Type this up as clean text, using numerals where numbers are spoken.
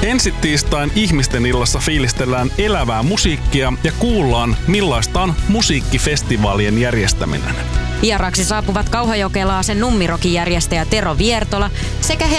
Ensi tiistain ihmisten illassa fiilistellään elävää musiikkia ja kuullaan, millaista on musiikkifestivaalien järjestäminen. Vieraksi saapuvat Kauhajokelaasen Nummirokin järjestäjä Tero Viertola sekä